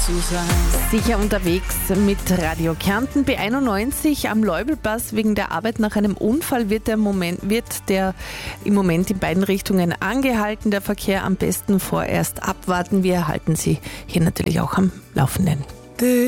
zu sein. Sicher unterwegs mit Radio Kärnten. B91 am Leubelpass wegen der Arbeit nach einem Unfall wird der im Moment in beiden Richtungen angehalten. Der Verkehr am besten vorerst abwarten. Wir halten Sie hier natürlich auch am Laufenden.